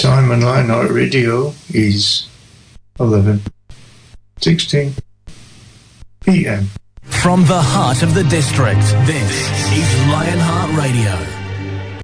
time on Lionheart Radio is 11:16 p.m. From the heart of the district, this is Lionheart Radio.